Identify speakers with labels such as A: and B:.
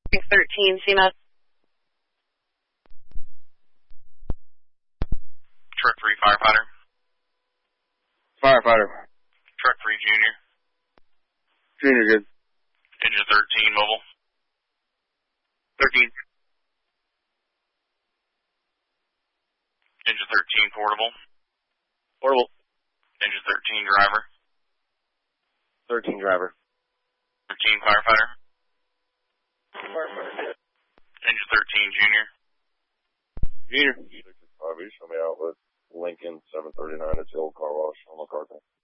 A: 13, CMS.
B: Truck 3 firefighter.
C: Firefighter.
B: Truck 3 junior.
C: Junior, good.
B: Engine 13 mobile.
C: 13.
B: Engine 13 portable.
C: Portable.
B: Engine 13 driver.
C: 13 driver.
B: 13 firefighter.
C: Firefighter.
B: Engine 13 junior.
C: Junior. 665 East on the outlet. Lincoln 739. It's the old car wash on the car.